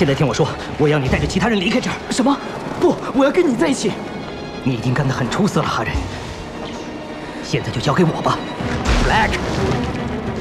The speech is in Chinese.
现在听我说，我要你带着其他人离开这儿。 什么？不，我要跟你在一起。 你已经干得很出色了，哈瑞。现在就交给我吧 ，Black。